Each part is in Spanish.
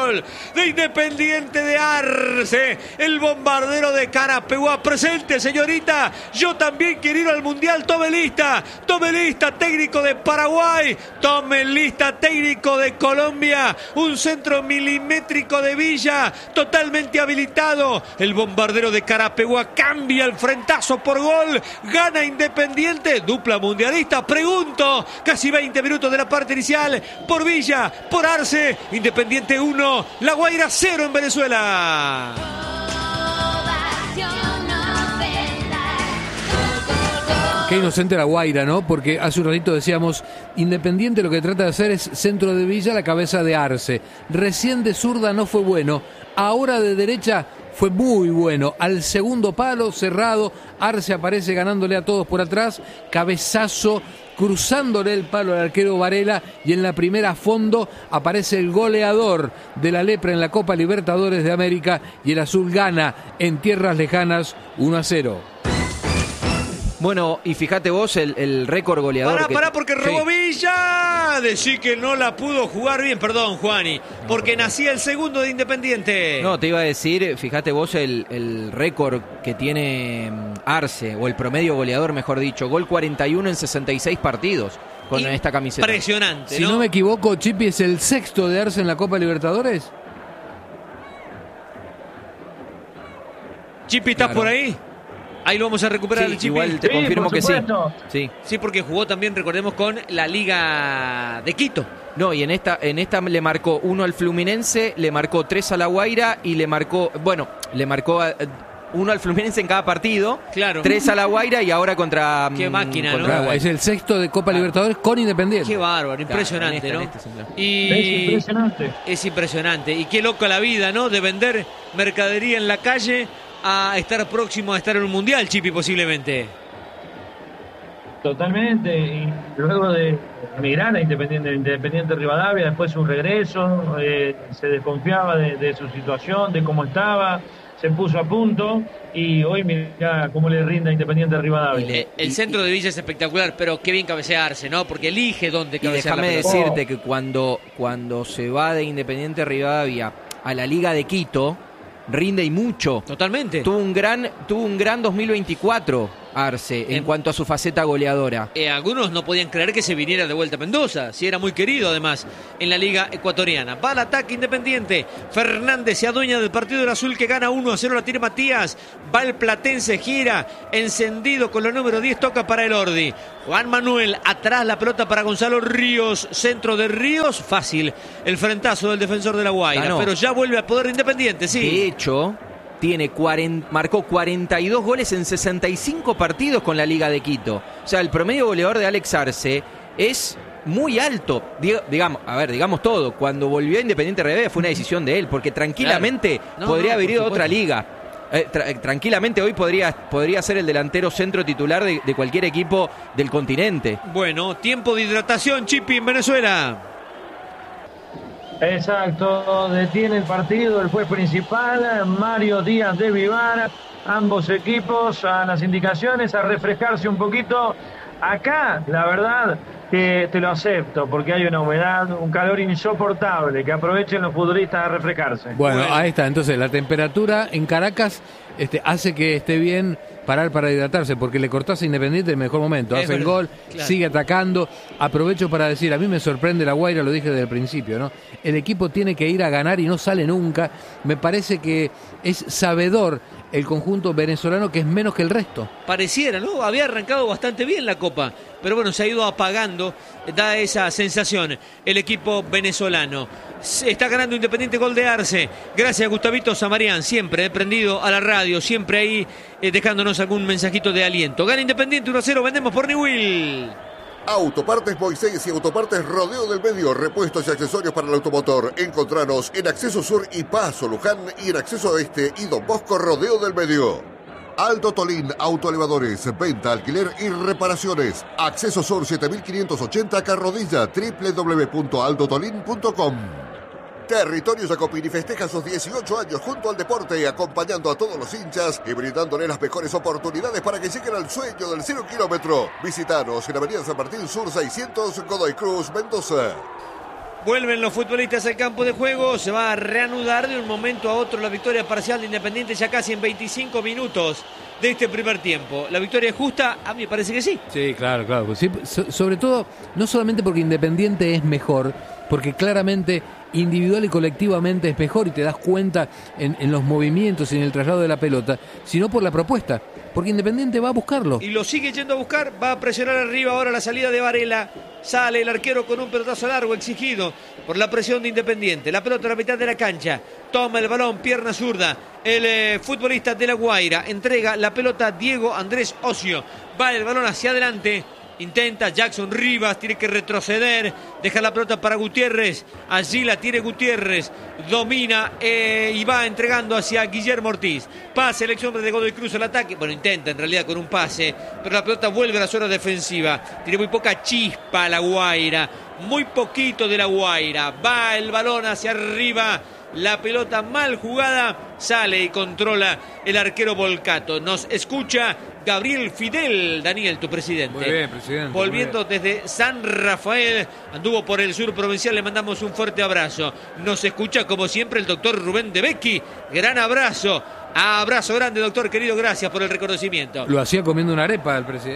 gol de Independiente de Arce, el bombardero de Carapeguá. Presente, señorita, yo también quiero ir al Mundial. Tome lista, técnico de Paraguay, tome lista, técnico de Colombia. Un centro milimétrico de Villa, totalmente habilitado. El bombardero de Carapeguá cambia el frentazo por gol, gana Independiente, dupla mundialista. Pregunto, casi 20 minutos de la parte inicial, por Villa, por Arce, Independiente 1, La Guaira 0 en Venezuela. Qué inocente La Guaira, ¿no? Porque hace un ratito decíamos, Independiente lo que trata de hacer es centro de Villa, la cabeza de Arce. Recién de zurda no fue bueno, ahora de derecha fue muy bueno. Al segundo palo, cerrado, Arce aparece ganándole a todos por atrás, cabezazo, cruzándole el palo al arquero Varela, y en la primera a fondo aparece el goleador de la Lepra en la Copa Libertadores de América, y el azul gana en tierras lejanas 1-0. Bueno, y fíjate vos el récord goleador. Pará, porque robó Villa. Decí que no la pudo jugar bien, perdón, Juani, porque nacía el segundo de Independiente. No, te iba a decir, fíjate vos el récord que tiene Arce, o el promedio goleador, mejor dicho. Gol 41 en 66 partidos con esta camiseta. Impresionante, Si no me equivoco, Chipi, ¿es el sexto de Arce en la Copa Libertadores? Chipi, ¿estás por ahí? Ahí lo vamos a recuperar, Sí, el Chipi. igual te confirmo que sí. Sí, porque jugó también, recordemos, con la Liga de Quito. No, y en esta le marcó 1 al Fluminense, le marcó 3 a La Guaira y le marcó 1 al Fluminense en cada partido, claro. 3 a La Guaira y ahora contra... Qué máquina, ¿no? Claro, es el sexto de Copa Libertadores con Independiente. Qué bárbaro, impresionante, ¿no? Es impresionante. Es impresionante. Y qué loca la vida, ¿no? De vender mercadería en la calle a estar próximo a estar en un mundial, Chipi, posiblemente. Totalmente, y luego de emigrar a Independiente Rivadavia, después su regreso, se desconfiaba de su situación, de cómo estaba, se puso a punto y hoy mira cómo le rinde a Independiente Rivadavia. El centro de Villa es espectacular, pero qué bien cabecearse, ¿no? Porque elige dónde cabecear. Y déjame decirte que cuando se va de Independiente Rivadavia a la Liga de Quito, rinde y mucho. Totalmente. Tuvo un gran 2024 Arce en cuanto a su faceta goleadora. Algunos no podían creer que se viniera de vuelta a Mendoza, si era muy querido además en la Liga Ecuatoriana. Va al ataque Independiente, Fernández se adueña del partido del azul, que gana 1-0, la tiene Matías, va el platense, gira, encendido con la número 10, toca para el Ordi. Juan Manuel, atrás la pelota para Gonzalo Ríos, centro de Ríos, fácil el frentazo del defensor de La Guaira, pero ya vuelve al poder de Independiente, sí. De hecho, marcó 42 goles en 65 partidos con la Liga de Quito. O sea, el promedio goleador de Alex Arce es muy alto. Digamos todo. Cuando volvió a Independiente Rivadavia fue una decisión de él, porque tranquilamente podría haber ido a otra liga. Tranquilamente hoy podría ser el delantero centro titular de cualquier equipo del continente. Bueno, tiempo de hidratación, Chipi, en Venezuela. Exacto, detiene el partido el juez principal, Mario Díaz de Vivar, ambos equipos a las indicaciones, a refrescarse un poquito. Acá, la verdad, que te lo acepto, porque hay una humedad, un calor insoportable, que aprovechen los futbolistas a refrescarse. Bueno, ahí está, entonces la temperatura en Caracas hace que esté bien parar para hidratarse, porque le cortás a Independiente en el mejor momento, hace el gol, sigue atacando. Aprovecho para decir, a mí me sorprende La Guaira, lo dije desde el principio, ¿no? El equipo tiene que ir a ganar y no sale nunca. Me parece que es sabedor el conjunto venezolano, que es menos que el resto. Pareciera, ¿no? Había arrancado bastante bien la Copa, pero bueno, se ha ido apagando, da esa sensación el equipo venezolano. Está ganando Independiente, gol de Arce. Gracias a Gustavito Zamarian, siempre prendido a la radio, siempre ahí dejándonos algún mensajito de aliento. Gana Independiente 1-0, vendemos por Newell. Autopartes Moisés y Autopartes Rodeo del Medio, repuestos y accesorios para el automotor. Encontranos en Acceso Sur y Paso Luján, y en Acceso Este y Don Bosco Rodeo del Medio. Aldo Tolín, autoelevadores, venta, alquiler y reparaciones. Acceso Sur 7580 Carrodilla, www.aldotolin.com. Territorio Jacopini festeja sus 18 años junto al deporte, acompañando a todos los hinchas y brindándole las mejores oportunidades para que lleguen al sueño del 0 kilómetro. Visítanos en Avenida San Martín Sur 600, Godoy Cruz, Mendoza. Vuelven los futbolistas al campo de juego. Se va a reanudar de un momento a otro la victoria parcial de Independiente ya casi en 25 minutos de este primer tiempo. ¿La victoria es justa? A mí me parece que sí. Sí, claro. Pues sí, sobre todo, no solamente porque Independiente es mejor, porque claramente individual y colectivamente es mejor y te das cuenta en los movimientos y en el traslado de la pelota, sino por la propuesta. Porque Independiente va a buscarlo. Y lo sigue yendo a buscar, va a presionar arriba ahora la salida de Varela. Sale el arquero con un pelotazo largo exigido por la presión de Independiente. La pelota a la mitad de la cancha. Toma el balón, pierna zurda. El futbolista de La Guaira entrega la pelota a Diego Andrés Ocio. Va el balón hacia adelante. Intenta Jackson Rivas, tiene que retroceder, deja la pelota para Gutiérrez, allí la tiene Gutiérrez, domina y va entregando hacia Guillermo Ortiz. Pase el ex hombre de Godoy Cruz al ataque, bueno, intenta en realidad con un pase, pero la pelota vuelve a la zona defensiva, tiene muy poca chispa La Guaira, muy poquito de La Guaira, va el balón hacia arriba. La pelota mal jugada, sale y controla el arquero Volcato. Nos escucha Gabriel Fidel, Daniel, tu presidente. Muy bien, presidente. Volviendo desde San Rafael, anduvo por el sur provincial, le mandamos un fuerte abrazo. Nos escucha como siempre el doctor Rubén de Becchi. Gran abrazo. Abrazo grande, doctor, querido, gracias por el reconocimiento. Lo hacía comiendo una arepa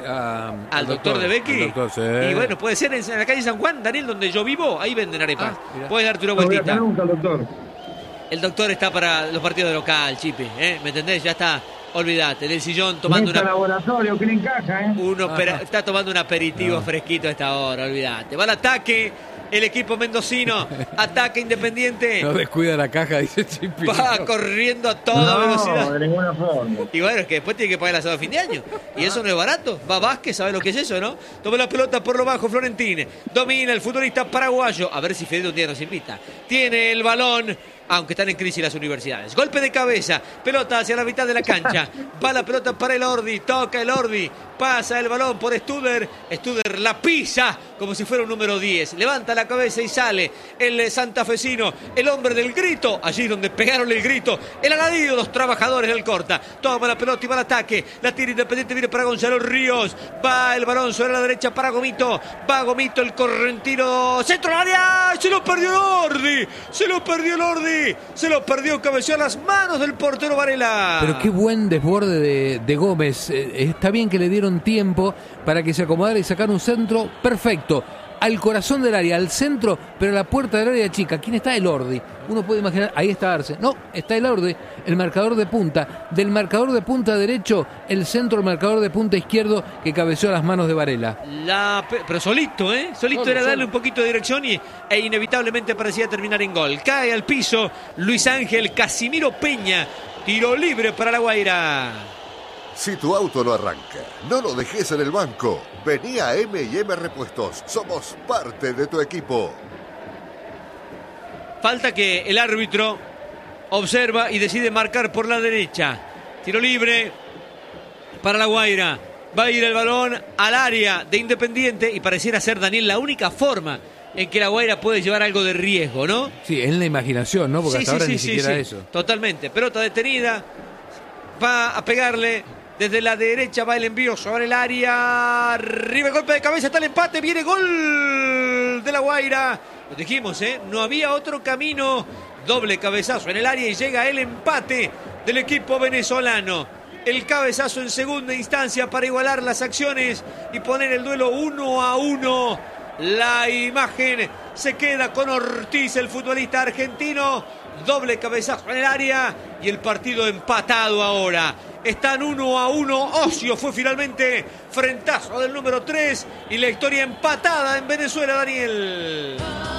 al doctor de Becchi. Sí. Y bueno, puede ser en la calle San Juan, Daniel, donde yo vivo, ahí venden arepas. Mira. Puedes darte una vueltita. Nunca, doctor. El doctor está para los partidos de local, Chipi, ¿me entendés? Ya está, olvídate, del sillón tomando laboratorio que le encaja, está tomando un aperitivo fresquito a esta hora, olvídate. Va al ataque el equipo mendocino, ataque Independiente. No descuida la caja, dice Chipi. Va corriendo a toda velocidad. No, de ninguna forma. Y bueno, es que después tiene que pagar el asado a fin de año. Y eso no es barato. Va Vázquez, ¿sabe lo que es eso, no? Toma la pelota por lo bajo, Florentine. Domina el futbolista paraguayo. A ver si Fede un día nos invita. Tiene el balón, aunque están en crisis las universidades. Golpe de cabeza, pelota hacia la mitad de la cancha. Va la pelota para el Ordi, toca el Ordi. Pasa el balón por Studer. Studer la pisa como si fuera un número 10. Levanta la cabeza y sale el santafesino, el hombre del grito. Allí donde pegaron el grito, el alarido de los trabajadores del Corta. Toma la pelota y va al ataque. La tira Independiente, viene para Gonzalo Ríos. Va el balón sobre la derecha para Gomito. Va Gomito, el correntino. Centro al área. Se lo perdió el Ordi. Se lo perdió el Ordi. Se lo perdió, cabeció a las manos del portero Varela. Pero qué buen desborde de Gómez. Está bien que le dieron tiempo para que se acomodara y sacar un centro perfecto. Al corazón del área, al centro, pero a la puerta del área chica. ¿Quién está? El Ordi. Uno puede imaginar, ahí está Arce. No, está el Ordi, el marcador de punta. Del marcador de punta derecho, el centro, el marcador de punta izquierdo que cabeció a las manos de Varela. Pero solito, Solito era darle un poquito de dirección e inevitablemente parecía terminar en gol. Cae al piso Luis Ángel Casimiro Peña. Tiro libre para La Guaira. Si tu auto no arranca, no lo dejes en el banco. Vení a M&M Repuestos. Somos parte de tu equipo. Falta que el árbitro observa y decide marcar por la derecha. Tiro libre para La Guaira. Va a ir el balón al área de Independiente y pareciera ser, Daniel, la única forma en que La Guaira puede llevar algo de riesgo, ¿no? Sí, en la imaginación, ¿no? Porque hasta ahora ni siquiera eso. Totalmente. Pelota detenida. Va a pegarle. Desde la derecha va el envío sobre el área. Arriba, golpe de cabeza, está el empate. Viene gol de La Guaira. Lo dijimos, no había otro camino. Doble cabezazo en el área y llega el empate del equipo venezolano. El cabezazo en segunda instancia para igualar las acciones y poner el duelo 1-1. La imagen se queda con Ortiz, el futbolista argentino. Doble cabezazo en el área y el partido empatado ahora. Están 1-1. Ocio fue finalmente frentazo del número 3 y la historia empatada en Venezuela, Daniel.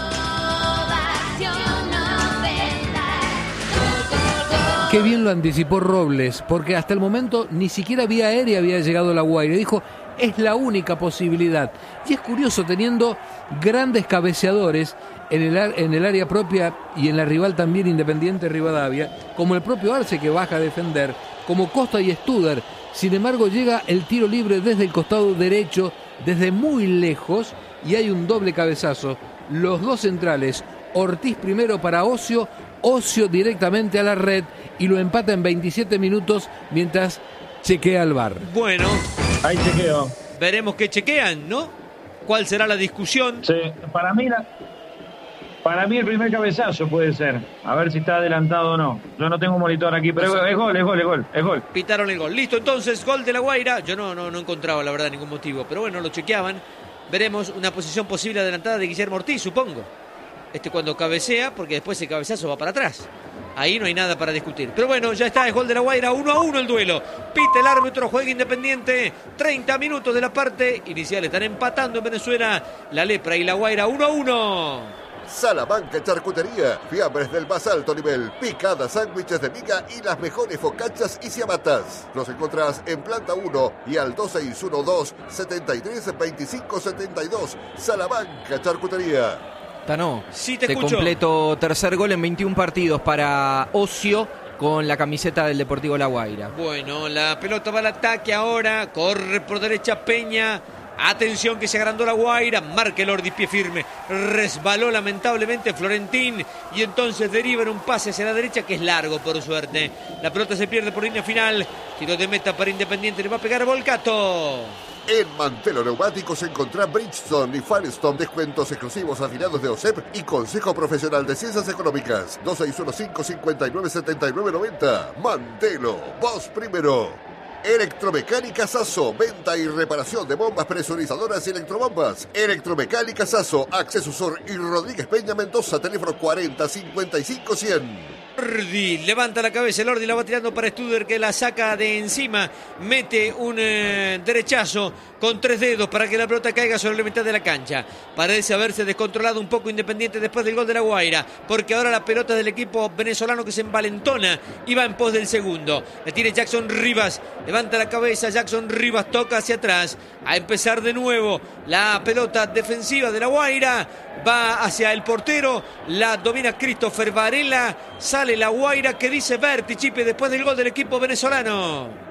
Qué bien lo anticipó Robles, porque hasta el momento ni siquiera vía aérea había llegado La Guaira. Dijo, es la única posibilidad. Y es curioso, teniendo grandes cabeceadores en el área propia y en la rival también, Independiente Rivadavia, como el propio Arce que baja a defender, como Costa y Studer. Sin embargo, llega el tiro libre desde el costado derecho, desde muy lejos, y hay un doble cabezazo. Los dos centrales, Ortiz primero para Ocio, Ocio directamente a la red, y lo empata en 27 minutos mientras chequea el VAR. Bueno, ahí chequeo. Veremos qué chequean, ¿no? ¿Cuál será la discusión? Sí, para mí Para mí el primer cabezazo puede ser. A ver si está adelantado o no. Yo no tengo monitor aquí, pero es gol. Pitaron el gol. Listo, entonces, gol de La Guaira. Yo no encontraba, la verdad, ningún motivo. Pero bueno, lo chequeaban. Veremos una posición posible adelantada de Guillermo Ortiz, supongo. Cuando cabecea, porque después el cabezazo va para atrás. Ahí no hay nada para discutir. Pero bueno, ya está, es gol de La Guaira, 1-1 el duelo. Pita el árbitro, juega Independiente. 30 minutos de la parte inicial. Están empatando en Venezuela La Lepra y La Guaira, 1-1. Salamanca Charcutería, fiambres del más alto nivel, picadas, sándwiches de miga y las mejores focachas y ciabatas. Los encontrás en planta 1 y al 2612-732572. Salamanca Charcutería. Tano, sí, te escucho. Completo tercer gol en 21 partidos para Ocio con la camiseta del Deportivo La Guaira. Bueno, la pelota va al ataque ahora, corre por derecha Peña. Atención que se agrandó La Guaira, marca el Ordi, pie firme, resbaló lamentablemente Florentín y entonces deriva en un pase hacia la derecha que es largo por suerte. La pelota se pierde por línea final, tiro de meta para Independiente, le va a pegar Volcato. En Mantelo Neumáticos encontrá Bridgestone y Firestone, descuentos exclusivos afiliados de OSEP y Consejo Profesional de Ciencias Económicas. 2615-597990. Mantelo, vos primero. Electromecánica Sasso, venta y reparación de bombas presurizadoras y electrobombas. Electromecánica Sasso, Acceso Sur y Rodríguez Peña Mendoza, teléfono 40-55-100. Ordi levanta la cabeza, el Ordi la va tirando para Studer que la saca de encima, mete un derechazo con 3 dedos para que la pelota caiga sobre la mitad de la cancha. Parece haberse descontrolado un poco Independiente después del gol de La Guaira, porque ahora la pelota del equipo venezolano que se envalentona y va en pos del segundo. Le tiene Jackson Rivas, levanta la cabeza, Jackson Rivas toca hacia atrás, a empezar de nuevo la pelota defensiva de La Guaira, va hacia el portero, la domina Christopher Varela, sale La Guaira que dice Berti Chipe después del gol del equipo venezolano.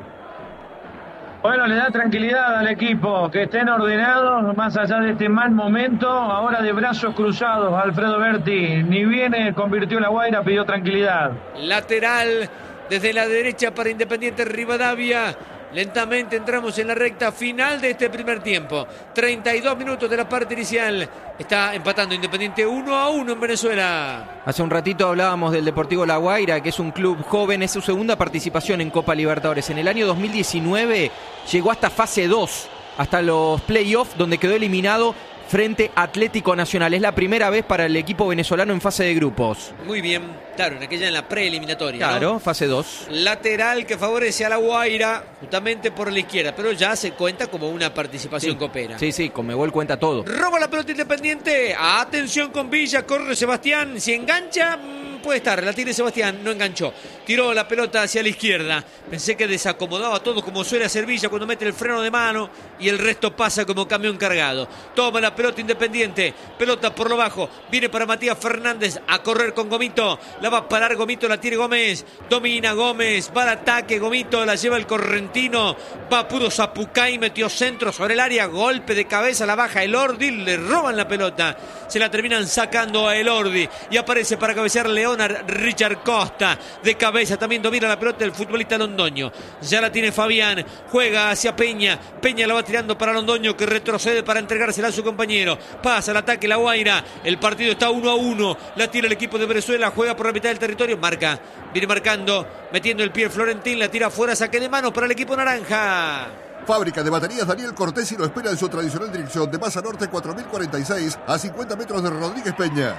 Bueno, le da tranquilidad al equipo, que estén ordenados, más allá de este mal momento, ahora de brazos cruzados, Alfredo Berti, ni bien convirtió La Guaira, pidió tranquilidad. Lateral desde la derecha para Independiente Rivadavia. Lentamente entramos en la recta final de este primer tiempo. 32 minutos de la parte inicial. Está empatando Independiente 1-1 en Venezuela. Hace un ratito hablábamos del Deportivo La Guaira, que es un club joven, es su segunda participación en Copa Libertadores. En el año 2019 llegó hasta fase 2, hasta los playoffs, donde quedó eliminado frente a Atlético Nacional. Es la primera vez para el equipo venezolano en fase de grupos. Muy bien, claro, en aquella en la preeliminatoria. Claro, ¿no? Fase 2. Lateral que favorece a La Guaira, justamente por la izquierda, pero ya se cuenta como una participación copera. Sí, Conmebol cuenta todo. Roba la pelota Independiente, atención con Villa, corre Sebastián, si engancha... puede estar, la tiene Sebastián, no enganchó. Tiró la pelota hacia la izquierda. Pensé que desacomodaba todo como suele hacer Villa cuando mete el freno de mano y el resto pasa como camión cargado. Toma la pelota Independiente, pelota por lo bajo, viene para Matías Fernández a correr con Gomito. La va a parar Gomito, la tiene Gómez. Domina Gómez, va al ataque Gomito, la lleva el correntino. Va puro Zapucay, metió centro sobre el área, golpe de cabeza, la baja el Ordi, le roban la pelota. Se la terminan sacando a el Ordi y aparece para cabecear León. Richard Costa de cabeza también domina la pelota el futbolista Londoño. Ya la tiene Fabián, juega hacia Peña. Peña la va tirando para Londoño que retrocede para entregársela a su compañero. Pasa el ataque La Guaira. El partido está 1-1. La tira el equipo de Venezuela, juega por la mitad del territorio. Marca, viene marcando, metiendo el pie Florentín, la tira afuera, saque de mano para el equipo naranja. Fábrica de baterías Daniel Cortés y lo espera en su tradicional dirección de Maza Norte 4046 a 50 metros de Rodríguez Peña.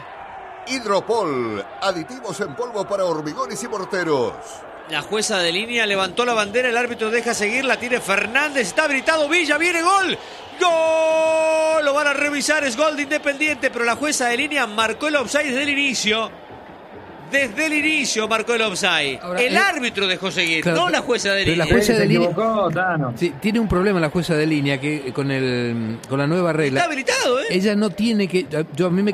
Hidropol, aditivos en polvo para hormigones y morteros. La jueza de línea levantó la bandera, el árbitro deja seguir, la tiene Fernández, está habilitado Villa, viene gol. ¡Gol! Lo van a revisar, es gol de Independiente, pero la jueza de línea marcó el offside desde el inicio. Desde el inicio marcó el offside. Ahora, el árbitro dejó seguir, claro, no la jueza de línea. La jueza de línea sí, tiene un problema la jueza de línea que con la nueva regla. Está habilitado, ¿eh? Ella no tiene que. A mí me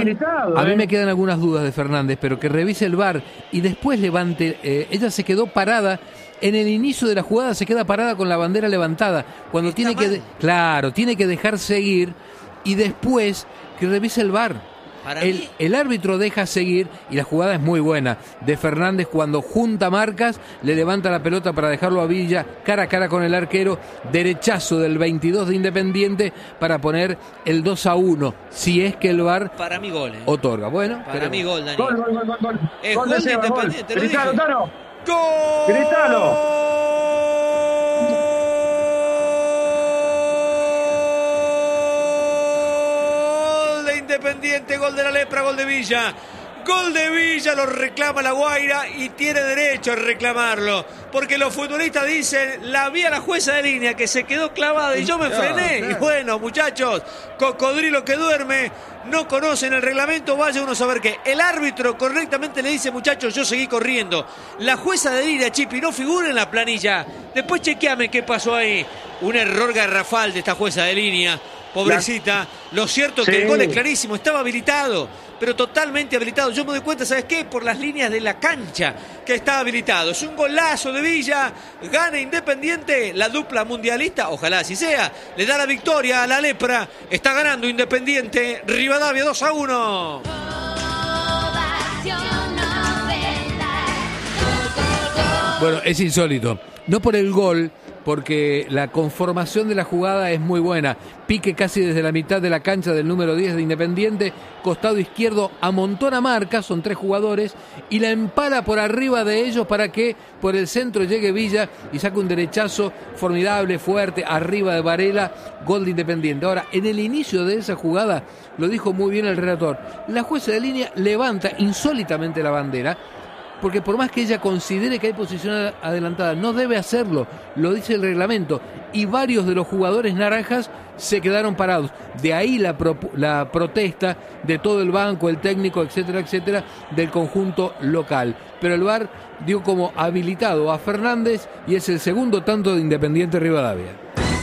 quedan algunas dudas de Fernández, pero que revise el VAR y después levante. Ella se quedó parada. En el inicio de la jugada se queda parada con la bandera levantada. Cuando tiene que dejar seguir y después que revise el VAR. Para mí- El árbitro deja seguir y la jugada es muy buena. De Fernández cuando junta marcas, le levanta la pelota para dejarlo a Villa cara a cara con el arquero, derechazo del 22 de Independiente para poner el 2-1, si es que el VAR Para mí gol. otorga. Bueno, Para mí gol, Dani. Gol, gol, gol, gol, gol. Es Gol gol de Seba, gol. Independiente, lo Gritalo, dije. Tano. ¡Gol! Gritalo. Gol de Independiente, gol de la Lepra, gol de Villa. Gol de Villa, lo reclama La Guaira y tiene derecho a reclamarlo. Porque los futbolistas dicen, la vi a la jueza de línea que se quedó clavada y yo me frené. Y bueno, muchachos, cocodrilo que duerme, no conocen el reglamento, vaya uno a saber que el árbitro correctamente le dice, muchachos, yo seguí corriendo. La jueza de línea, Chipi, no figura en la planilla. Después chequeame qué pasó ahí. Un error garrafal de esta jueza de línea. Pobrecita, lo cierto es que el gol es clarísimo, estaba habilitado, pero totalmente habilitado. Yo me doy cuenta, ¿sabes qué? Por las líneas de la cancha que está habilitado. Es un golazo de Villa, gana Independiente, la dupla mundialista, ojalá así sea, le da la victoria a la Lepra, está ganando Independiente, Rivadavia 2-1. bueno, es insólito. No por el gol, porque la conformación de la jugada es muy buena. Pique casi desde la mitad de la cancha del número 10 de Independiente, costado izquierdo amontona marca, son 3 jugadores, y la empala por arriba de ellos para que por el centro llegue Villa y saque un derechazo formidable, fuerte, arriba de Varela, gol de Independiente. Ahora, en el inicio de esa jugada, lo dijo muy bien el relator, la jueza de línea levanta insólitamente la bandera, porque por más que ella considere que hay posición adelantada, no debe hacerlo, lo dice el reglamento, y varios de los jugadores naranjas se quedaron parados. De ahí la protesta de todo el banco, el técnico, etcétera, etcétera, del conjunto local. Pero el VAR dio como habilitado a Fernández y es el segundo tanto de Independiente Rivadavia.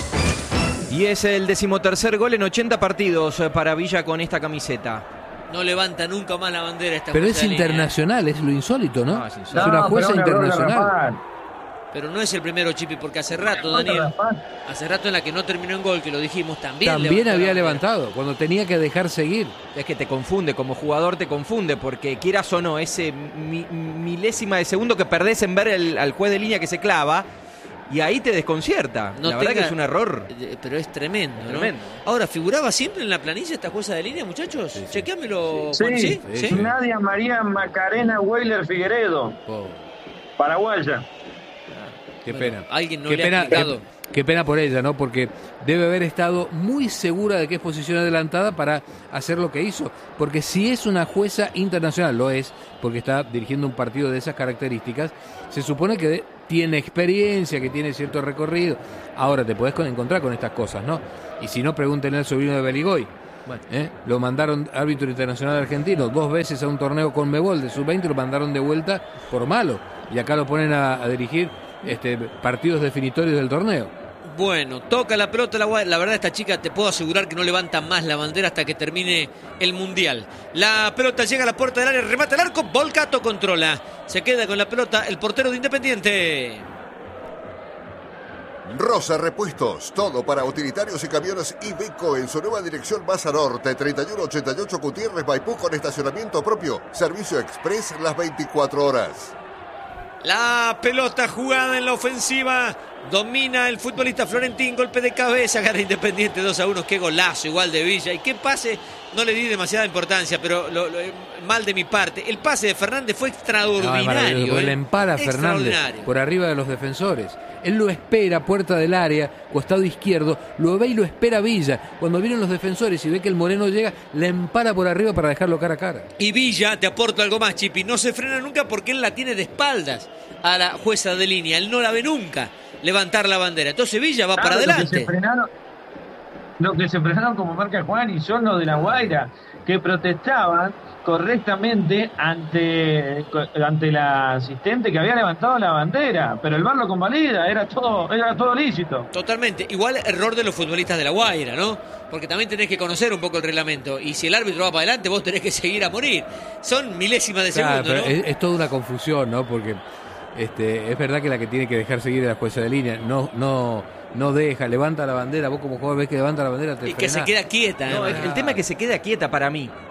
Y es el 13º gol en 80 partidos para Villa con esta camiseta. No levanta nunca más la bandera esta Pero jueza es de línea. internacional, es lo insólito, ¿no? No, es insólito. Es una jueza pero un error internacional. garrafal. Pero no es el primero, Chipi, porque hace rato, Error Daniel, garrafal. hace rato en la que no terminó en gol, que lo dijimos, también También levantó la había bandera. levantado, cuando tenía que dejar seguir. Es que te confunde, como jugador te confunde, porque quieras o no, ese milésima de segundo que perdés en ver al juez de línea que se clava, y ahí te desconcierta. No la verdad tenga- que es un error. Pero es tremendo, ¿no? Tremendo. Ahora, ¿figuraba siempre en la planilla esta jueza de línea, muchachos? Chequeámelo, Sí, Juan, ¿sí? sí. ¿Sí? Nadia María Macarena Weiler Figueredo, paraguaya. Qué Bueno, pena. alguien no Qué le ha pena, explicado. qué pena por ella, ¿no? Porque debe haber estado muy segura de que es posición adelantada para hacer lo que hizo. Porque si es una jueza internacional, lo es, porque está dirigiendo un partido de esas características, se supone que tiene experiencia, que tiene cierto recorrido. Ahora te podés encontrar con estas cosas, ¿no? Y si no, pregúntenle al sobrino de Beligoy. Lo mandaron árbitro internacional argentino 2 veces a un torneo con Conmebol de sub-20, lo mandaron de vuelta por malo. Y acá lo ponen a dirigir partidos definitorios del torneo. Bueno, toca la pelota la verdad esta chica te puedo asegurar que no levanta más la bandera hasta que termine el Mundial. La pelota llega a la puerta del área, remata el arco, Volcato controla. Se queda con la pelota el portero de Independiente. Rosa Repuestos, todo para utilitarios y camiones Iveco en su nueva dirección Baza Norte, 3188 Gutiérrez Maipú con estacionamiento propio, servicio express las 24 horas. La pelota jugada en la ofensiva. Domina el futbolista Florentín. Golpe de cabeza. Gana Independiente 2-1. Qué golazo igual de Villa. Y qué pase. No le di demasiada importancia, pero mal de mi parte. El pase de Fernández fue No, es extraordinario. maravilloso, porque le empara a Fernández Extraordinario. por arriba de los defensores. Él lo espera, puerta del área, costado izquierdo, lo ve y lo espera Villa. Cuando vienen los defensores y ve que el Moreno llega, le empara por arriba para dejarlo cara a cara. Y Villa, te aporto algo más, Chipi, no se frena nunca porque él la tiene de espaldas a la jueza de línea. Él no la ve nunca levantar la bandera. Entonces Villa va para adelante. Lo que se frenaron, como marca Juan, y son los de La Guaira, que protestaban correctamente ante la asistente que había levantado la bandera, pero el VAR lo convalida, era todo lícito. Totalmente. Igual error de los futbolistas de La Guaira, ¿no? Porque también tenés que conocer un poco el reglamento. Y si el árbitro va para adelante, vos tenés que seguir a morir. Son milésimas de Claro, segundo, pero ¿no? es toda una confusión, ¿no? Porque es verdad que la que tiene que dejar seguir es la jueza de línea. No deja, levanta la bandera. Vos como jugador ves que levanta la bandera, te Y que frenás. se queda quieta. No, ¿eh? el tema es que se queda quieta para mí.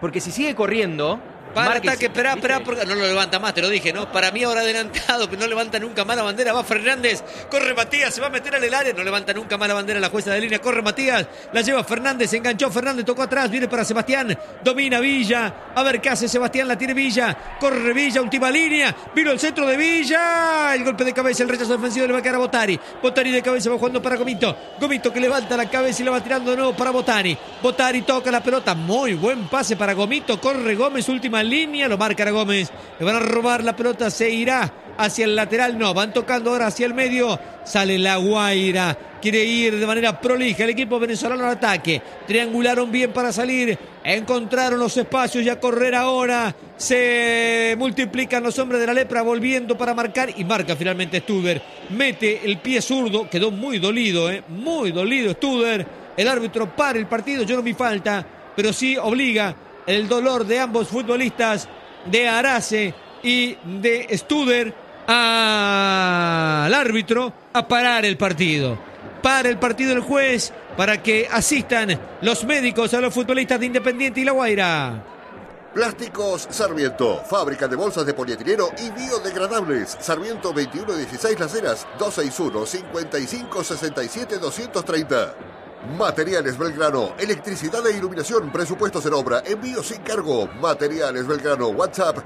porque si sigue corriendo... Para el Márquez, ataque, espera, ¿viste? porque no lo levanta más, te lo dije, ¿no? Para mí ahora adelantado, pero no levanta nunca más la bandera. Va Fernández, corre Matías, se va a meter en el área, no levanta nunca más la bandera la jueza de línea. Corre Matías, la lleva Fernández, se enganchó Fernández, tocó atrás, viene para Sebastián, domina Villa. A ver qué hace Sebastián, la tiene Villa, corre Villa, última línea, vino el centro de Villa. El golpe de cabeza, el rechazo defensivo le va a quedar a Botari. Botari de cabeza va jugando para Gomito. Gomito que levanta la cabeza y la va tirando de nuevo para Botari. Botari toca la pelota, muy buen pase para Gomito. Corre Gómez, última línea, lo marca Gómez, le van a robar la pelota, se irá hacia el lateral, no, van tocando ahora hacia el medio, sale La Guaira, quiere ir de manera prolija el equipo venezolano al ataque, triangularon bien para salir, encontraron los espacios y a correr ahora, se multiplican los hombres de la lepra volviendo para marcar y marca finalmente Studer, mete el pie zurdo, quedó muy dolido Studer, el árbitro para el partido, yo no vi falta, pero sí obliga el dolor de ambos futbolistas, de Arase y de Studer, al árbitro a parar el partido. Para el partido el juez para que asistan los médicos a los futbolistas de Independiente y La Guaira. Plásticos Sarmiento, fábrica de bolsas de polietileno y biodegradables. Sarmiento 2116 Las Heras, 261-5567-230. Materiales Belgrano, electricidad e iluminación, presupuestos en obra, envío sin cargo. Materiales Belgrano, WhatsApp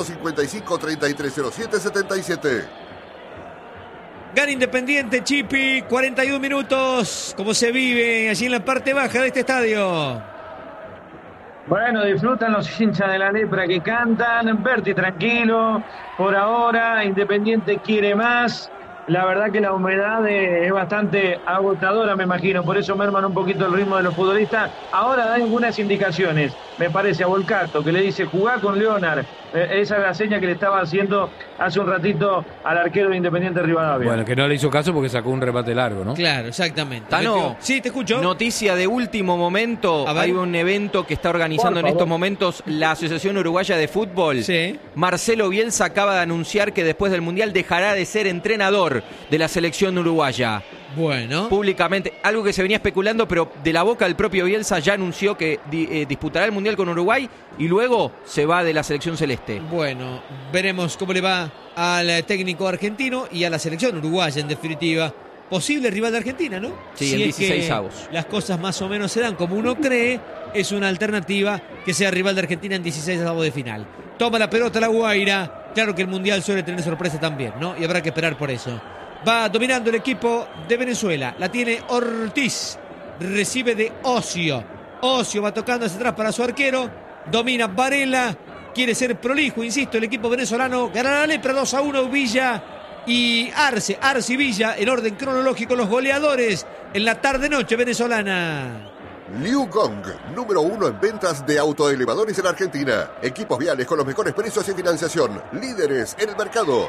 155-3307-77. Gana Independiente, Chipi, 41 minutos. ¿Cómo se vive allí en la parte baja de este estadio? Bueno, disfrutan los hinchas de la lepra que cantan. Berti tranquilo. Por ahora, Independiente quiere más. La verdad que la humedad es bastante agotadora, me imagino. Por eso merman un poquito el ritmo de los futbolistas. Ahora dan algunas indicaciones, me parece, a Volcato, que le dice, jugá con Leonard. Esa es la seña que le estaba haciendo hace un ratito al arquero de Independiente Rivadavia. Bueno, que no le hizo caso porque sacó un remate largo, ¿no? Claro, exactamente. Tano, sí, te escucho. Noticia de último momento. Hay un evento que está organizando en estos momentos la Asociación Uruguaya de Fútbol. Sí. Marcelo Bielsa acaba de anunciar que después del Mundial dejará de ser entrenador de la selección uruguaya. Bueno. Públicamente, algo que se venía especulando, pero de la boca del propio Bielsa ya anunció que disputará el Mundial con Uruguay y luego se va de la selección celeste. Bueno, veremos cómo le va al técnico argentino y a la selección uruguaya, en definitiva. Posible rival de Argentina, ¿no? Sí, si en es 16avos. Las cosas más o menos se dan como uno cree, es una alternativa que sea rival de Argentina en 16avos de final. Toma la pelota La Guaira. Claro que el Mundial suele tener sorpresa también, ¿no? Y habrá que esperar por eso. Va dominando el equipo de Venezuela. La tiene Ortiz. Recibe de Ocio. Ocio va tocando hacia atrás para su arquero. Domina Varela. Quiere ser prolijo, insisto, el equipo venezolano. Gana la lepra 2-1 Villa y Arce. Arce y Villa en orden cronológico, los goleadores en la tarde-noche venezolana. Liu Gong, número 1 en ventas de autoelevadores en Argentina. Equipos viales con los mejores precios y financiación. Líderes en el mercado.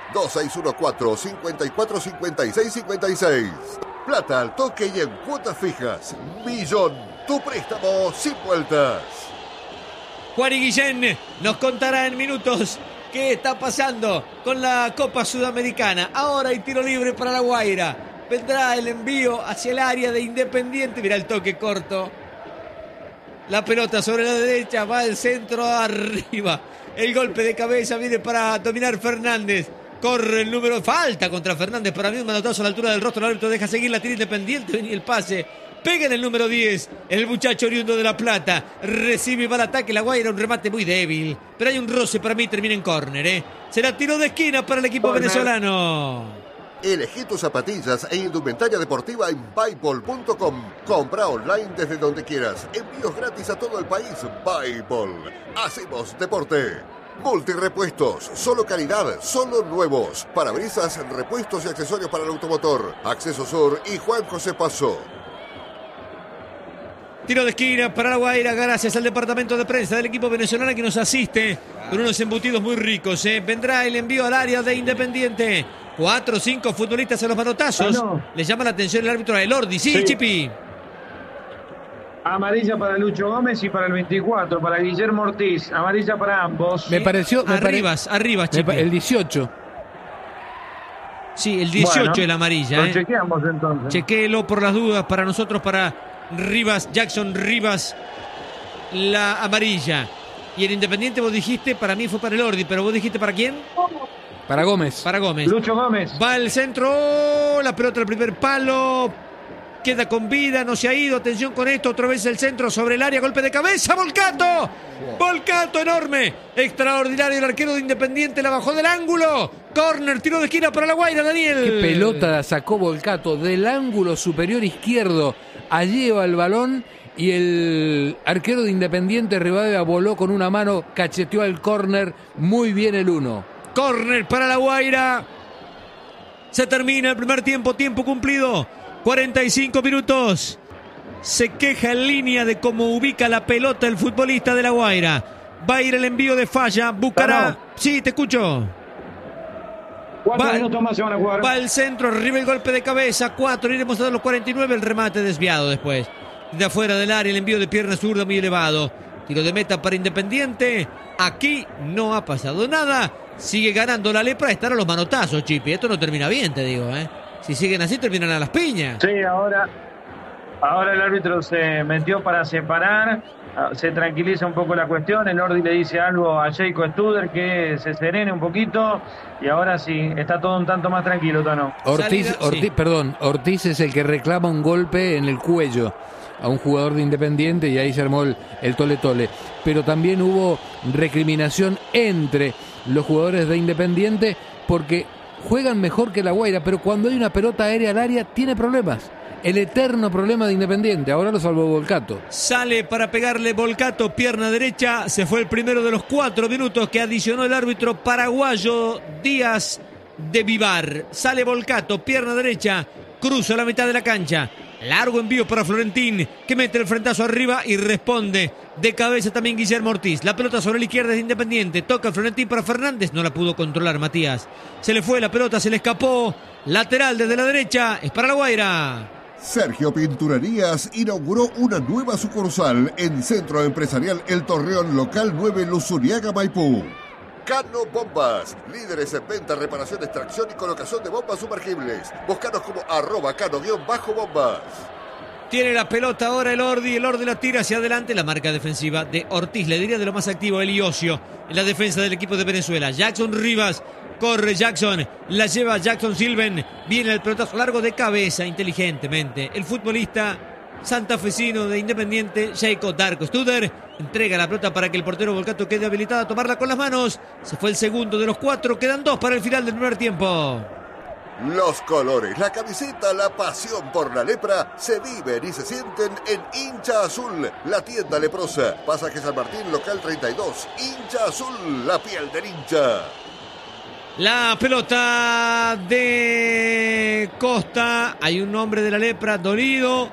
2614-545656. Plata al toque y en cuotas fijas. Millón, tu préstamo sin vueltas. Juan y Guillén nos contará en minutos qué está pasando con la Copa Sudamericana. Ahora hay tiro libre para La Guaira. Vendrá el envío hacia el área de Independiente. Mirá el toque corto. La pelota sobre la derecha, va el centro arriba. El golpe de cabeza viene para dominar Fernández. Corre el número, falta contra Fernández. Para mí un manotazo a la altura del rostro. El árbitro deja seguir, la tira Independiente. Venía el pase. Pega en el número 10. El muchacho oriundo de La Plata. Recibe y va al ataque. La Guaira, un remate muy débil. Pero hay un roce, para mí termina en córner. Será tiro de esquina para el equipo venezolano. Elegí tus zapatillas e indumentaria deportiva en Buypol.com. Compra online desde donde quieras. Envíos gratis a todo el país. Buypol. Hacemos deporte. Multirepuestos. Solo calidad. Solo nuevos. Parabrisas, repuestos y accesorios para el automotor. Acceso Sur y Juan José Paso. Tiro de esquina para La Guaira, gracias al departamento de prensa del equipo venezolano que nos asiste con unos embutidos muy ricos. Vendrá el envío al área de Independiente. 4 o 5 futbolistas en los manotazos. Le llama la atención el árbitro a Elordi. Sí, Chipi. Amarilla para Lucho Gómez y para el 24, para Guillermo Ortiz. Amarilla para ambos. Me pareció... Arriba, Chipi. El 18. Sí, el 18 es la amarilla. Lo chequeamos entonces. Chequéelo por las dudas para nosotros, para Rivas, Jackson Rivas, la amarilla. Y el Independiente vos dijiste, para mí fue para el Ordi, pero vos dijiste ¿para quién? Para Gómez. Para Gómez. Lucho Gómez. Va el centro, la pelota al primer palo, queda con vida, no se ha ido, atención con esto, otra vez el centro sobre el área, golpe de cabeza, Volcato, Volcato enorme, extraordinario, el arquero de Independiente la bajó del ángulo, córner, tiro de esquina para La Guaira, Daniel. Qué pelota sacó Volcato del ángulo superior izquierdo, allí va el balón y el arquero de Independiente Rivadavia voló con una mano, cacheteó al córner, muy bien el 1. Córner para La Guaira. Se termina el primer tiempo, tiempo cumplido. 45 minutos. Se queja en línea de cómo ubica la pelota el futbolista de La Guaira. Va a ir el envío de Falla. Buscará. No. Sí, te escucho. 4 minutos más se van a jugar. Va al centro, arriba el golpe de cabeza. 4, iremos a dar los 49. El remate desviado después. De afuera del área, el envío de pierna zurda muy elevado. Tiro de meta para Independiente. Aquí no ha pasado nada. Sigue ganando la Lepra. Están a los manotazos, Chipi. Esto no termina bien, te digo, ¿eh? Si siguen así, terminan a las piñas. Sí, ahora el árbitro se metió para separar. Se tranquiliza un poco la cuestión. El Ordi le dice algo a Jacob Studer que se serene un poquito. Y ahora sí, está todo un tanto más tranquilo, Tano. Ortiz es el que reclama un golpe en el cuello a un jugador de Independiente y ahí se armó el tole-tole. Pero también hubo recriminación entre los jugadores de Independiente porque juegan mejor que La Guaira, pero cuando hay una pelota aérea al área tiene problemas. El eterno problema de Independiente, ahora lo salvó Volcato. Sale para pegarle Volcato, pierna derecha, se fue el primero de los 4 minutos que adicionó el árbitro paraguayo Díaz de Vivar. Sale Volcato, pierna derecha, cruza la mitad de la cancha. Largo envío para Florentín, que mete el frentazo arriba y responde de cabeza también Guillermo Ortiz. La pelota sobre la izquierda es Independiente. Toca Florentín para Fernández. No la pudo controlar Matías. Se le fue la pelota, se le escapó. Lateral desde la derecha. Es para La Guaira. Sergio Pinturerías inauguró una nueva sucursal en Centro Empresarial El Torreón, local 9, Luzuriaga, Maipú. Cano Bombas, líderes en venta, reparación, extracción y colocación de bombas sumergibles. Búscanos como @cano_bombas. Tiene la pelota ahora el Ordi la tira hacia adelante, la marca defensiva de Ortiz, le diría de lo más activo, Eliosio, en la defensa del equipo de Venezuela. Jackson Rivas, corre Jackson, la lleva Jackson Silven, viene el pelotazo largo de cabeza, inteligentemente. El futbolista santafesino de Independiente, Jacob Darko Studer, entrega la pelota para que el portero Volcato quede habilitado a tomarla con las manos. Se fue el segundo de los 4, quedan 2 para el final del primer tiempo. Los colores, la camiseta, la pasión por la lepra se viven y se sienten en Hincha Azul, la tienda leprosa. Pasaje San Martín, local 32. Hincha Azul, la piel del hincha. La pelota de Costa. Hay un hombre de la lepra dolido.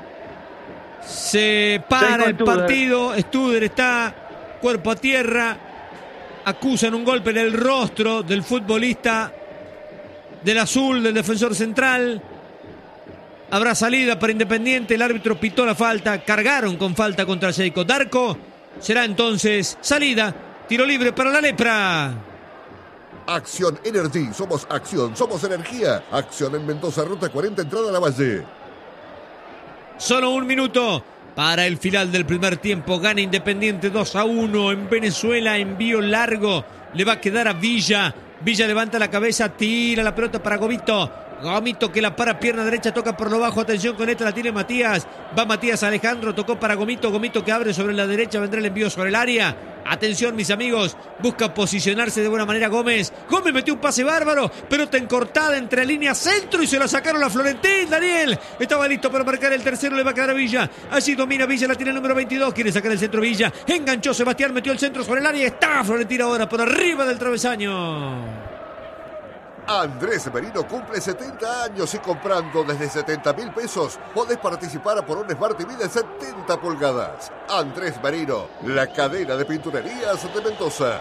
Se para el partido. Studer está cuerpo a tierra. Acusan un golpe en el rostro del futbolista del azul, del defensor central. Habrá salida para Independiente. El árbitro pitó la falta. Cargaron con falta contra Jacob Darko. Será entonces salida. Tiro libre para la lepra. Acción Energy, somos acción, somos energía. Acción en Mendoza, ruta 40, entrada a la Valle. Solo 1 minuto para el final del primer tiempo. Gana Independiente 2-1 en Venezuela. Envío largo. Le va a quedar a Villa. Villa levanta la cabeza, tira la pelota para Gomito. Gomito que la para, pierna derecha, toca por lo bajo. Atención con esta, la tiene Matías. Va Matías Alejandro, tocó para Gomito. Gomito que abre sobre la derecha, vendrá el envío sobre el área. Atención, mis amigos, busca posicionarse de buena manera Gómez. Gómez metió un pase bárbaro, pelota encortada entre línea centro y se la sacaron a Florentín. Daniel estaba listo para marcar el tercero, le va a quedar a Villa. Allí domina Villa, la tiene el número 22, quiere sacar el centro Villa. Enganchó Sebastián, metió el centro sobre el área. Está Florentín ahora por arriba del travesaño. Andrés Merino cumple 70 años y comprando desde 70.000 pesos podés participar por un Smart TV de 70 pulgadas. Andrés Merino, la cadena de pinturerías de Mendoza.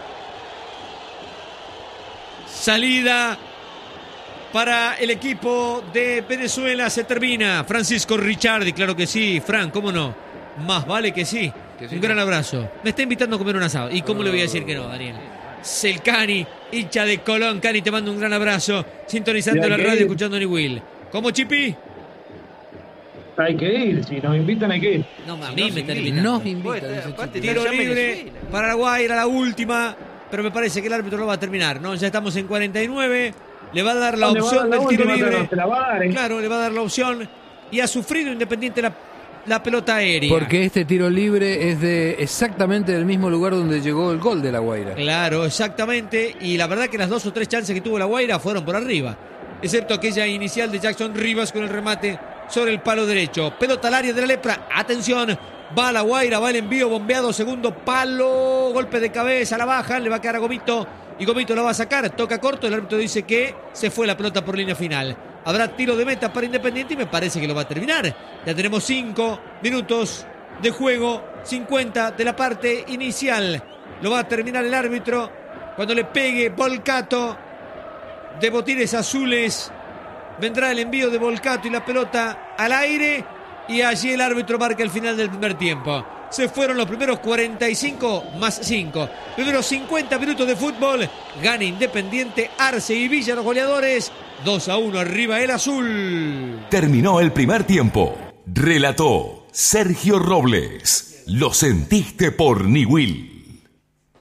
Salida para el equipo de Venezuela, se termina. Francisco Ricciardi, claro que sí. Fran, ¿cómo no? Más vale que sí. Un gran abrazo. Me está invitando a comer un asado. ¿Y cómo le voy a decir que no, Daniel? Selcani, hincha de Colón. Cani, te mando un gran abrazo. Sintonizando la radio, escuchando a Will. ¿Cómo, Chipi? hay que ir. Si nos invitan, hay que ir. No, a Si mí no me se termina. Nos invitan. dice aparte, Chico. Tiro Ya libre Venezuela. para la Guaira, la última. Pero me parece que el árbitro no va a terminar, ¿no? Ya estamos en 49. Le va a dar la Le va a opción dar la del tiro última, libre. pero te la va a dar, ¿eh? Claro, le va a dar la opción. Y ha sufrido Independiente la pelota aérea. Porque este tiro libre es de exactamente del mismo lugar donde llegó el gol de La Guaira. Claro, exactamente. Y la verdad que las 2 o 3 chances que tuvo la Guaira fueron por arriba. Excepto aquella inicial de Jackson Rivas con el remate sobre el palo derecho. Pelota al área de la Lepra. Atención. Va la Guaira, va el envío bombeado. Segundo palo. Golpe de cabeza, la baja. Le va a quedar a Gomito. Y Gomito la va a sacar. Toca corto. El árbitro dice que se fue la pelota por línea final. Habrá tiro de meta para Independiente y me parece que lo va a terminar. Ya tenemos 5 minutos de juego. 50 de la parte inicial. Lo va a terminar el árbitro cuando le pegue Volcato de botines azules. Vendrá el envío de Volcato y la pelota al aire. Y allí el árbitro marca el final del primer tiempo. Se fueron los primeros 45 más 5. Primeros 50 minutos de fútbol. Gana Independiente, Arce y Villa los goleadores. 2-1 arriba el azul. Terminó el primer tiempo. Relató Sergio Robles. Lo sentiste por Niwil.